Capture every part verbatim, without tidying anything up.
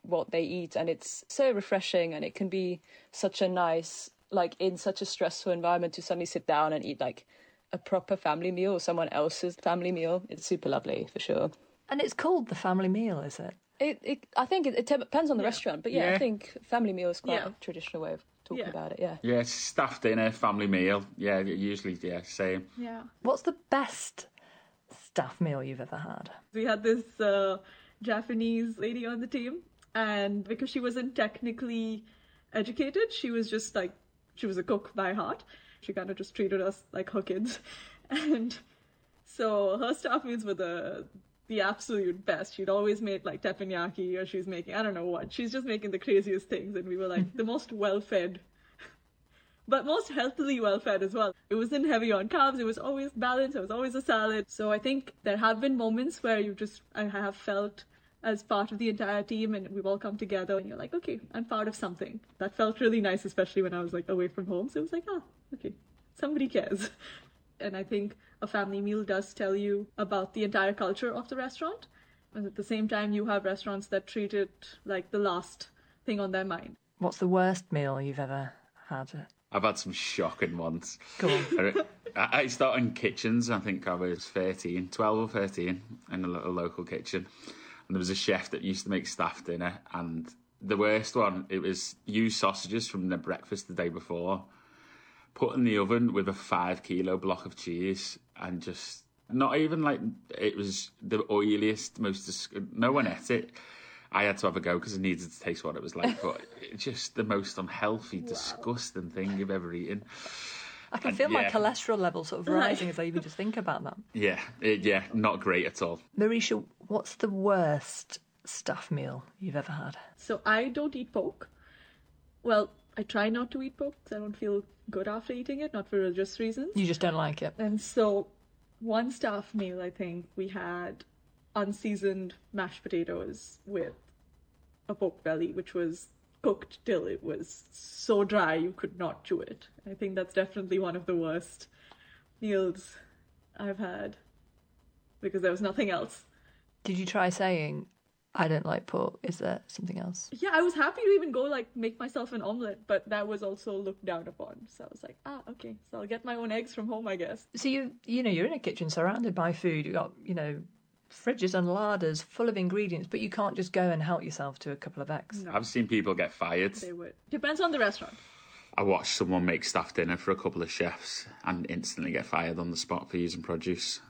what they eat, and it's so refreshing, and it can be such a nice, like in such a stressful environment, to suddenly sit down and eat like a proper family meal or someone else's family meal. It's super lovely for sure. And it's called the family meal, is it? It, it I think it, it depends on the Yeah. restaurant, but yeah, Yeah. I think family meal is quite Yeah. a traditional way of talking Yeah. about it. Yeah. Yeah, staff dinner, family meal. Yeah, usually, yeah, same. Yeah. What's the best staff meal you've ever had? We had this uh, Japanese lady on the team, and because she wasn't technically educated, she was just like, she was a cook by heart. She kind of just treated us like her kids. And so her staff meals were the the absolute best. She'd always made like teppanyaki, or she's making, I don't know what. She's just making the craziest things. And we were like the most well-fed, but most healthily well-fed as well. It wasn't heavy on carbs. It was always balanced. It was always a salad. So I think there have been moments where you just, I have felt as part of the entire team, and we've all come together, and you're like, okay, I'm part of something. That felt really nice, especially when I was like away from home. So it was like, ah, okay, somebody cares. And I think a family meal does tell you about the entire culture of the restaurant. And at the same time, you have restaurants that treat it like the last thing on their mind. What's the worst meal you've ever had? I've had some shocking ones. Go on. I I started in kitchens, I think I was thirteen, twelve or thirteen, in a little local kitchen. And there was a chef that used to make staff dinner, and the worst one, it was used sausages from the breakfast the day before, put in the oven with a five kilo block of cheese, and just not even like, it was the oiliest, most dis- no one ate it. I had to have a go because I needed to taste what it was like, but it's just the most unhealthy, disgusting thing you've ever eaten. I can And, feel my yeah. cholesterol level sort of rising as I even just think about that. Yeah, it, yeah, not great at all. Marisha, what's the worst staff meal you've ever had? So I don't eat pork. Well, I try not to eat pork because I don't feel good after eating it, not for religious reasons. You just don't like it. And so one staff meal, I think we had unseasoned mashed potatoes with a pork belly, which was cooked till it was so dry you could not chew it. I think that's definitely one of the worst meals I've had because there was nothing else. Did you try saying, I don't like pork? Is there something else? Yeah, I was happy to even go like make myself an omelette, but that was also looked down upon. So I was like, ah, okay, so I'll get my own eggs from home, I guess. So you, you know, you're in a kitchen surrounded by food. You've got, you know, fridges and larders full of ingredients, but you can't just go and help yourself to a couple of eggs. No. I've seen people get fired. They would. Depends on the restaurant. I watched someone make staff dinner for a couple of chefs and instantly get fired on the spot for using produce.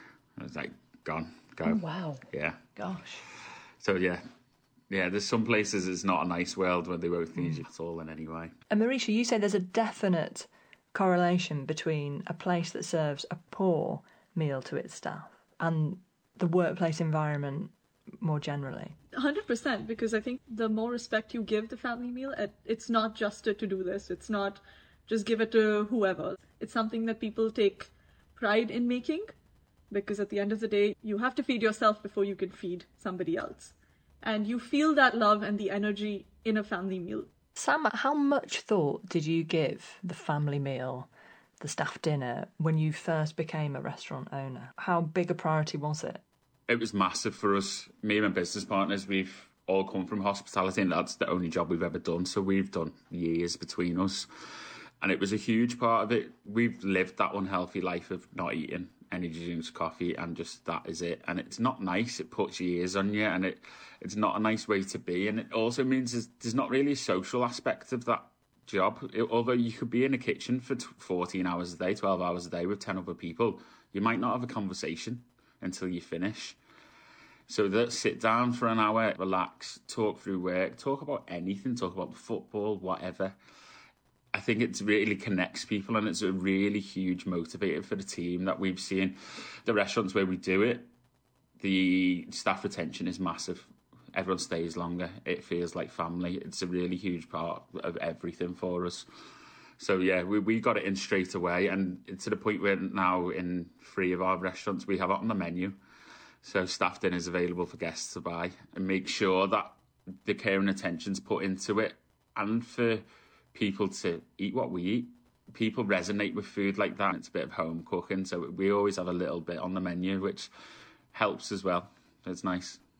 I was like, gone, go. Oh, wow. Yeah. Gosh. So, yeah. Yeah, there's some places it's not a nice world where they won't use you at all in any way. And Marisha, you say there's a definite correlation between a place that serves a poor meal to its staff and the workplace environment more generally. one hundred percent, because I think the more respect you give the family meal, it- it's not just a to-do list. It's not just give it to whoever. It's something that people take pride in making, because at the end of the day, you have to feed yourself before you can feed somebody else. And you feel that love and the energy in a family meal. Sam, how much thought did you give the family meal, the staff dinner, when you first became a restaurant owner? How big a priority was it? It was massive for us. Me and my business partners, we've all come from hospitality, and that's the only job we've ever done. So we've done years between us. And it was a huge part of it. We've lived that unhealthy life of not eating energy drinks, coffee, and just that is it. And it's not nice. It puts years on you, and it it's not a nice way to be. And it also means there's, there's not really a social aspect of that job. It, although you could be in a kitchen for fourteen hours a day, twelve hours a day with ten other people, you might not have a conversation until you finish. So that sit down for an hour, relax, talk through work, talk about anything, talk about football, whatever. I think it really connects people, and it's a really huge motivator for the team that we've seen. The restaurants where we do it, the staff retention is massive. Everyone stays longer. It feels like family. It's a really huge part of everything for us. So, yeah, we, we got it in straight away, and it's to the point where now in three of our restaurants, we have it on the menu. So staff dinner is available for guests to buy, and make sure that the care and attention's put into it, and for people to eat what we eat. People resonate with food like that. It's a bit of home cooking, so we always have a little bit on the menu, which helps as well. It's nice.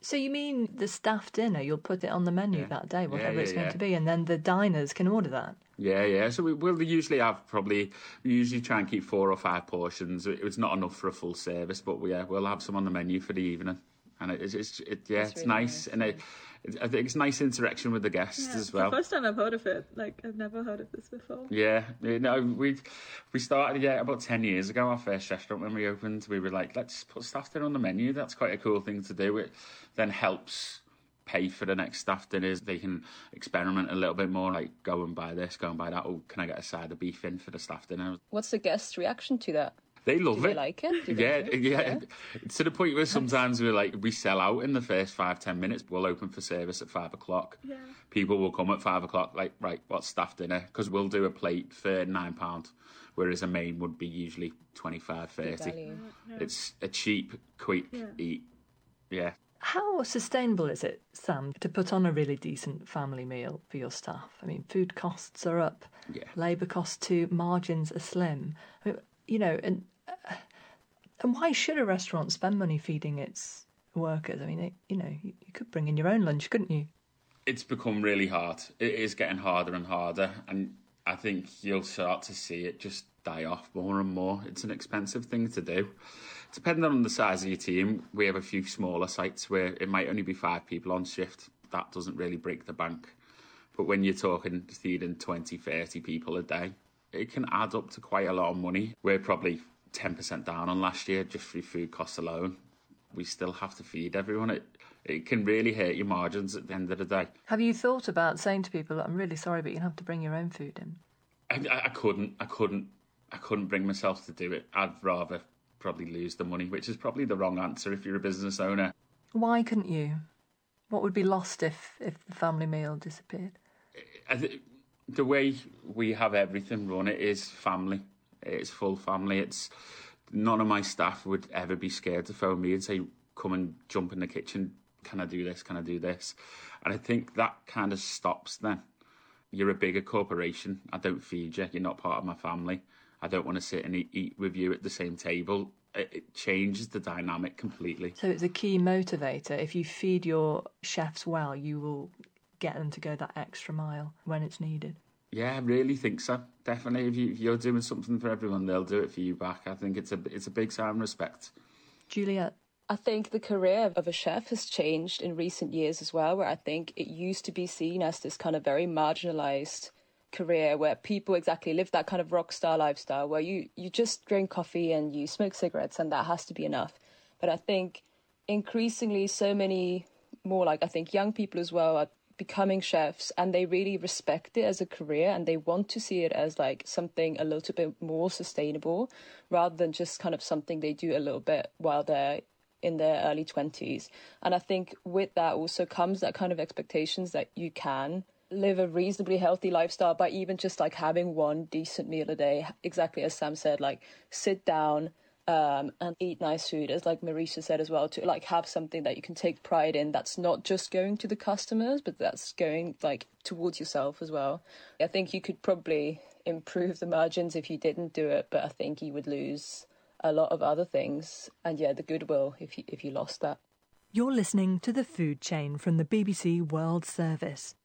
So you mean the staff dinner, you'll put it on the menu Yeah. that day, whatever Yeah, it's yeah, going yeah. to be, and then the diners can order that? Yeah, yeah. So we, we'll usually have probably, we usually try and keep four or five portions. It- It's not enough for a full service, but we, yeah, we'll have some on the menu for the evening. And it, it's, it's it, yeah, That's it's really nice. nice, And it, it, I think it's nice interaction with the guests Yeah, as it's well. the first time I've heard of it. Like, I've never heard of this before. Yeah, you know, we we started yeah about ten years ago. Our first restaurant when we opened, we were like, let's put staff dinner on the menu. That's quite a cool thing to do. It then helps pay for the next staff dinners. They can experiment a little bit more, like go and buy this, go and buy that. Oh, can I get a side of beef in for the staff dinner? What's the guest's reaction to that? They love Do it. they like it? Do they Yeah, do it? yeah, To the point where sometimes we're like, we sell out in the first five, ten minutes. We'll open for service at five o'clock. Yeah. People will come at five o'clock, like, right, what's staff dinner? Because we'll do a plate for nine pounds, whereas a main would be usually twenty-five, thirty. value. It's a cheap, quick Yeah. eat. Yeah. How sustainable is it, Sam, to put on a really decent family meal for your staff? I mean, food costs are up, Yeah. labour costs too, margins are slim. I mean, you know, and uh, and why should a restaurant spend money feeding its workers? I mean, it, you know, you, you could bring in your own lunch, couldn't you? It's become really hard. It is getting harder and harder, and I think you'll start to see it just die off more and more. It's an expensive thing to do. Depending on the size of your team, we have a few smaller sites where it might only be five people on shift. That doesn't really break the bank. But when you're talking feeding twenty, thirty people a day, it can add up to quite a lot of money. We're probably ten percent down on last year just through food costs alone. We still have to feed everyone. It it can really hurt your margins at the end of the day. Have you thought about saying to people, I'm really sorry, but you have to bring your own food in? I, I couldn't, I couldn't, I couldn't bring myself to do it. I'd rather probably lose the money, which is probably the wrong answer if you're a business owner. Why couldn't you? What would be lost if, if the family meal disappeared? I th- the way we have everything run, it is family. It's full family. It's none of my staff would ever be scared to phone me and say, come and jump in the kitchen. Can I do this? Can I do this? And I think that kind of stops then. You're a bigger corporation. I don't feed you. You're not part of my family. I don't want to sit and eat, eat with you at the same table. It, it changes the dynamic completely. So it's a key motivator. If you feed your chefs well, you will get them to go that extra mile when it's needed. Yeah, I really think so. Definitely, if, you, if you're doing something for everyone, they'll do it for you back. I think it's a it's a big sign of respect. Juliet? I think the career of a chef has changed in recent years as well, where I think it used to be seen as this kind of very marginalized career where people exactly live that kind of rock star lifestyle where you, you just drink coffee and you smoke cigarettes and that has to be enough. But I think increasingly so many more, like I think young people as well are becoming chefs and they really respect it as a career and they want to see it as like something a little bit more sustainable rather than just kind of something they do a little bit while they're in their early twenties. And I think with that also comes that kind of expectations that you can live a reasonably healthy lifestyle by even just like having one decent meal a day, exactly as Sam said, like sit down um and eat nice food, as like Marisha said as well, to like have something that you can take pride in that's not just going to the customers but that's going like towards yourself as well. I think you could probably improve the margins if you didn't do it, but I think you would lose a lot of other things, and yeah, the goodwill if you if you lost that. You're listening to The Food Chain from the B B C World Service.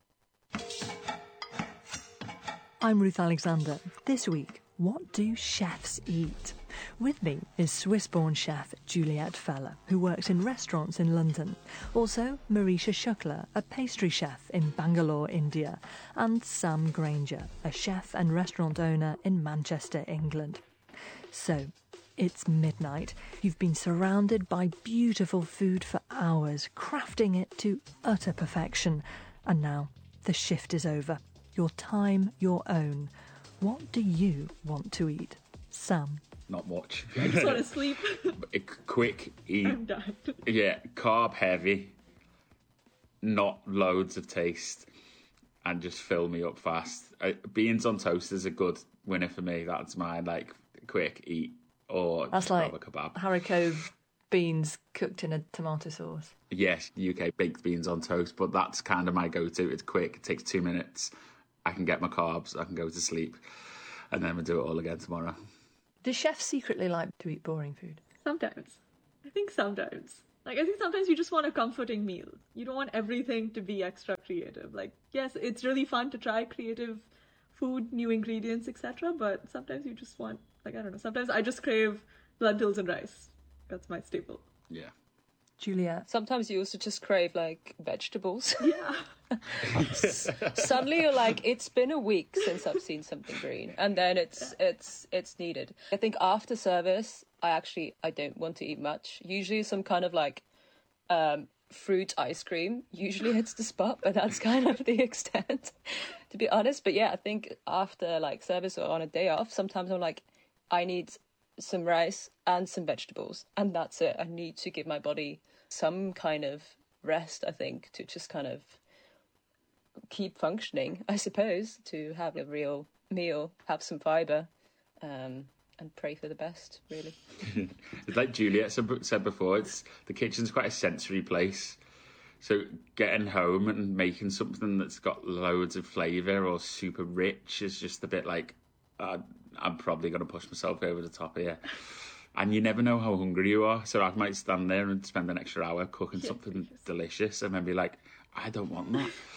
I'm Ruth Alexander. This week, what do chefs eat? With me is Swiss-born chef Juliet Feller, who works in restaurants in London. Also, Marisha Shukla, a pastry chef in Bangalore, India, and Sam Granger, a chef and restaurant owner in Manchester, England. So, it's midnight. You've been surrounded by beautiful food for hours, crafting it to utter perfection. And now, the shift is over. Your time, your own. What do you want to eat? Sam? Not much. I just want to sleep. Quick eat. I'm done. Yeah, carb heavy, not loads of taste, and just fill me up fast. Uh, beans on toast is a good winner for me. That's mine. Like quick eat or That's just like have a kebab. haricot beans cooked in a tomato sauce. Yes, U K baked beans on toast, but that's kind of my go-to. It's quick. It takes two minutes. I can get my carbs. I can go to sleep, and then we'll do it all again tomorrow. Do chefs secretly like to eat boring food? Sometimes. I think sometimes. Like, I think sometimes you just want a comforting meal. You don't want everything to be extra creative. Like, yes, it's really fun to try creative food, new ingredients, et cetera. But sometimes you just want, like, I don't know, sometimes I just crave lentils and rice. That's my staple. Yeah. Juliet. Sometimes you also just crave like vegetables. Yeah. Suddenly you're like, it's been a week since I've seen something green, and then it's it's it's needed. I think after service, I actually I don't want to eat much. Usually some kind of like um, fruit ice cream usually hits the spot, but that's kind of the extent, to be honest. But yeah, I think after like service or on a day off, sometimes I'm like, I need some rice and some vegetables, and that's it. I need to give my body some kind of rest, I think, to just kind of keep functioning, I suppose, to have a real meal, have some fibre, um, and pray for the best, really. It's like Juliet said before, it's the kitchen's quite a sensory place. So getting home and making something that's got loads of flavour or super rich is just a bit like, uh, I'm probably going to push myself over the top here. And you never know how hungry you are. So I might stand there and spend an extra hour cooking yeah, something delicious. delicious and then be like, I don't want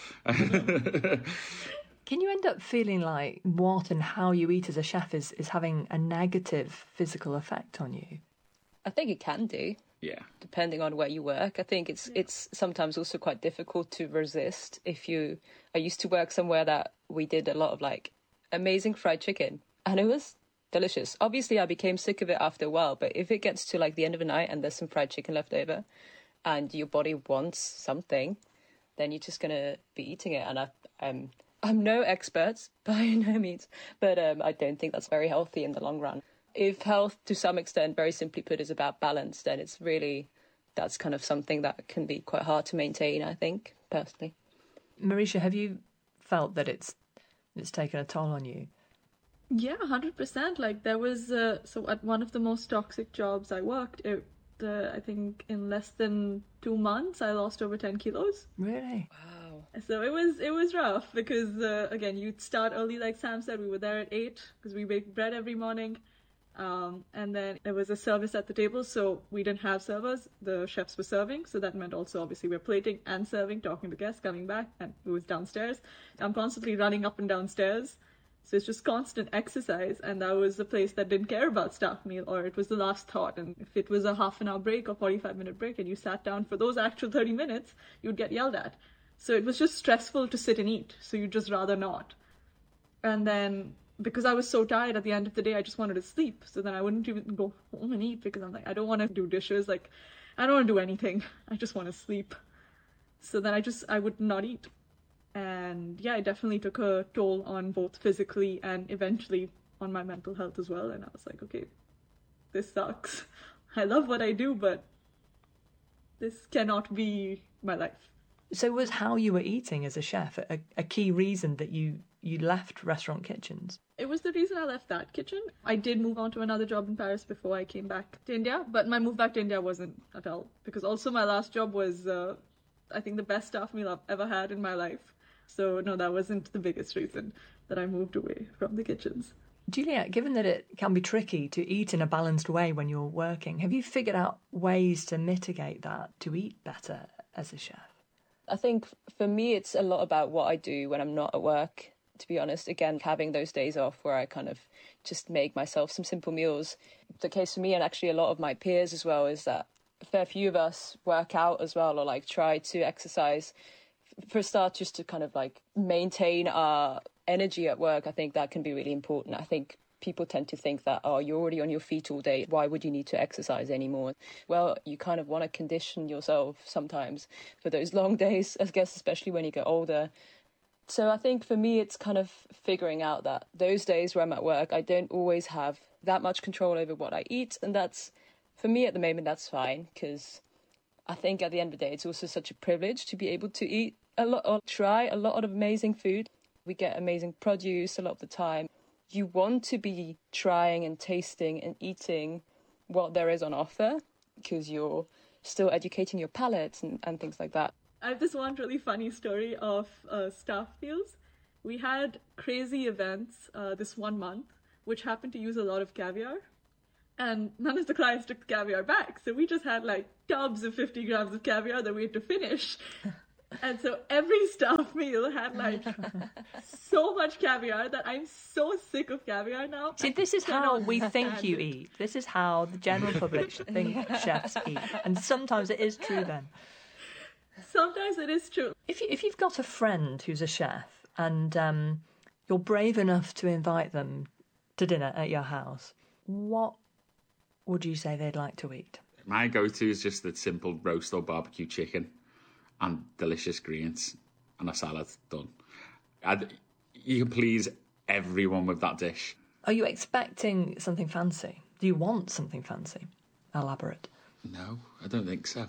that. Can you end up feeling like what and how you eat as a chef is, is having a negative physical effect on you? I think it can do. Yeah. Depending on where you work. I think it's yeah. it's sometimes also quite difficult to resist. If you, I used to work somewhere that we did a lot of like amazing fried chicken, and it was delicious. Obviously, I became sick of it after a while, but if it gets to like the end of the night and there's some fried chicken left over and your body wants something, then you're just going to be eating it. And I, I'm, I'm no expert by no means, but um, I don't think that's very healthy in the long run. If health, to some extent, very simply put, is about balance, then it's really, that's kind of something that can be quite hard to maintain, I think, personally. Marisha, have you felt that it's it's taken a toll on you? Yeah, one hundred percent. Like, there was, uh, so at one of the most toxic jobs I worked, it, uh, I think in less than two months, I lost over ten kilos. Really? Wow. So it was, it was rough because, uh, again, you'd start early, like Sam said, we were there at eight because we bake bread every morning. Um, and then there was a service at the table, so we didn't have servers. The chefs were serving, so that meant also obviously we're plating and serving, talking to guests, coming back, and it was downstairs. I'm constantly running up and downstairs. So it's just constant exercise, and that was a place that didn't care about staff meal, or it was the last thought. And if it was a half an hour break or forty-five minute break and you sat down for those actual thirty minutes, you'd get yelled at. So it was just stressful to sit and eat, so you'd just rather not. And then because I was so tired at the end of the day, I just wanted to sleep. So then I wouldn't even go home and eat because I'm like, I don't want to do dishes. Like, I don't want to do anything. I just want to sleep. So then I just, I would not eat. And yeah, it definitely took a toll on both physically and eventually on my mental health as well. And I was like, okay, this sucks. I love what I do, but this cannot be my life. So was how you were eating as a chef a, a key reason that you, you left restaurant kitchens? It was the reason I left that kitchen. I did move on to another job in Paris before I came back to India, but my move back to India wasn't at all. Because also my last job was, uh, I think, the best staff meal I've ever had in my life. So no, that wasn't the biggest reason that I moved away from the kitchens. Juliet, given that it can be tricky to eat in a balanced way when you're working, have you figured out ways to mitigate that, to eat better as a chef? I think for me, it's a lot about what I do when I'm not at work, to be honest. Again, having those days off where I kind of just make myself some simple meals. The case for me, and actually a lot of my peers as well, is that a fair few of us work out as well, or like try to exercise. For a start, just to kind of like maintain our energy at work, I think that can be really important. I think people tend to think that, oh, you're already on your feet all day, why would you need to exercise anymore? Well, you kind of want to condition yourself sometimes for those long days, I guess, especially when you get older. So I think for me, it's kind of figuring out that those days where I'm at work, I don't always have that much control over what I eat. And that's, for me at the moment, that's fine, because I think at the end of the day, it's also such a privilege to be able to eat a lot or try a lot of amazing food. We get amazing produce a lot of the time. You want to be trying and tasting and eating what there is on offer because you're still educating your palate and, and things like that. I have this one really funny story of uh, staff meals. We had crazy events uh, this one month, which happened to use a lot of caviar. And none of the clients took the caviar back. So we just had like tubs of fifty grams of caviar that we had to finish. And so every staff meal had like so much caviar that I'm so sick of caviar now. See, this is how we think you eat. This is how the general public think chefs eat. And sometimes it is true then. Sometimes it is true. If, you, if you've got a friend who's a chef and um, you're brave enough to invite them to dinner at your house, what would you say they'd like to eat? My go-to is just the simple roast or barbecue chicken and delicious greens and a salad done. I'd, you can please everyone with that dish. Are you expecting something fancy? Do you want something fancy? Elaborate. No, I don't think so.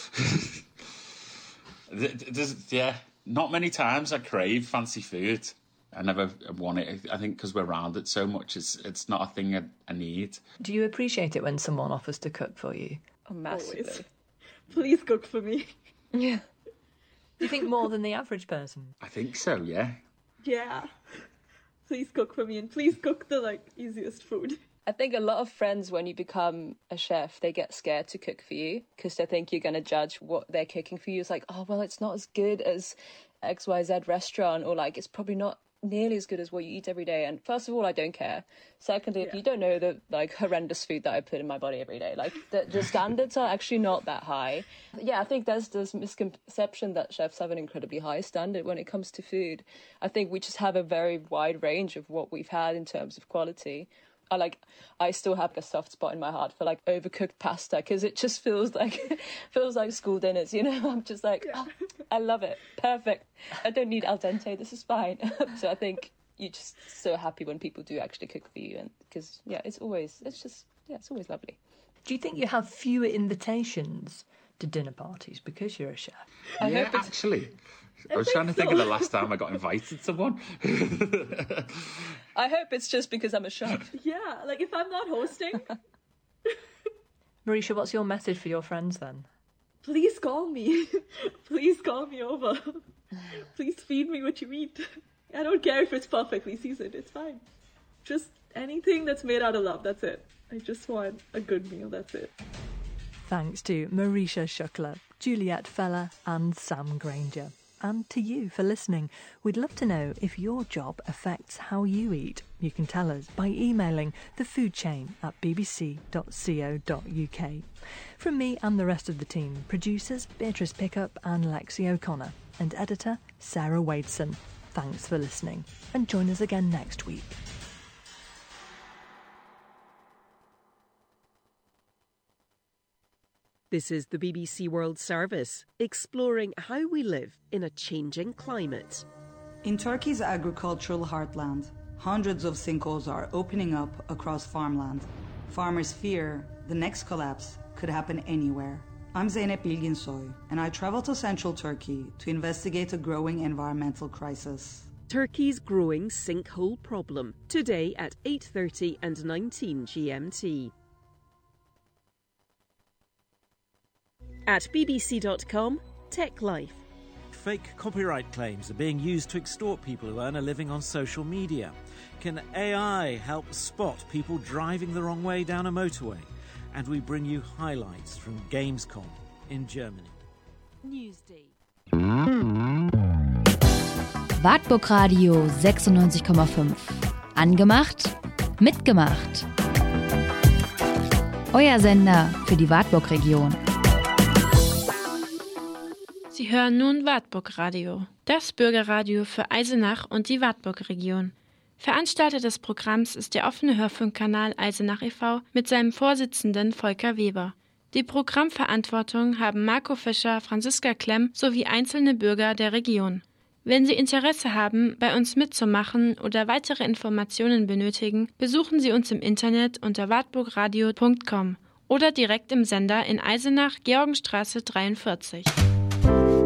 There's, yeah, not many times I crave fancy food. I never want it. I think because we're around it so much, it's it's not a thing I, I need. Do you appreciate it when someone offers to cook for you? Oh, massively. Always. Please cook for me. Yeah. Do you think more than the average person? I think so, yeah. Yeah. Please cook for me, and please cook the like easiest food. I think a lot of friends, when you become a chef, they get scared to cook for you because they think you're going to judge what they're cooking for you. It's like, oh, well, it's not as good as X Y Z restaurant, or like it's probably not nearly as good as what you eat every day. And first of all, I don't care. Secondly, yeah. if you don't know the like horrendous food that I put in my body every day, like the, the standards are actually not that high. Yeah, I think there's this misconception that chefs have an incredibly high standard when it comes to food. I think we just have a very wide range of what we've had in terms of quality. I like, I still have a soft spot in my heart for like overcooked pasta because it just feels like feels like school dinners, you know. I'm just like, oh, I love it, perfect. I don't need al dente. This is fine. So I think you're just so happy when people do actually cook for you, and because yeah, it's always it's just yeah, it's always lovely. Do you think you have fewer invitations to dinner parties because you're a chef? I yeah, hope actually. I was I trying to so. think of the last time I got invited to one. I hope it's just because I'm a chef. Yeah, like if I'm not hosting. Marisha, what's your message for your friends then? Please call me. Please call me over. Please feed me what you eat. I don't care if it's perfectly seasoned. It's fine. Just anything that's made out of love. That's it. I just want a good meal. That's it. Thanks to Marisha Shukla, Juliette Feller and Sam Granger. And to you for listening. We'd love to know if your job affects how you eat. You can tell us by emailing thefoodchain at b b c dot co dot u k. From me and the rest of the team, producers Beatrice Pickup and Lexi O'Connor, and editor Sarah Wadeson. Thanks for listening, and join us again next week. This is the B B C World Service, exploring how we live in a changing climate. In Turkey's agricultural heartland, hundreds of sinkholes are opening up across farmland. Farmers fear the next collapse could happen anywhere. I'm Zeynep Bilginsoy, and I travel to central Turkey to investigate a growing environmental crisis. Turkey's growing sinkhole problem, today at eight thirty and nineteen G M T. At b b c dot com, Tech Life. Fake copyright claims are being used to extort people who earn a living on social media. Can A I help spot people driving the wrong way down a motorway? And we bring you highlights from Gamescom in Germany. Newsday. Wartburg Radio sechsundneunzig Komma fünf. Angemacht, mitgemacht. Euer Sender für die Wartburg-Region. Sie hören nun Wartburg Radio, das Bürgerradio für Eisenach und die Wartburg-Region. Veranstalter des Programms ist der offene Hörfunkkanal Eisenach e V mit seinem Vorsitzenden Volker Weber. Die Programmverantwortung haben Marco Fischer, Franziska Klemm sowie einzelne Bürger der Region. Wenn Sie Interesse haben, bei uns mitzumachen oder weitere Informationen benötigen, besuchen Sie uns im Internet unter wartburgradio punkt com oder direkt im Sender in Eisenach, Georgenstraße dreiundvierzig.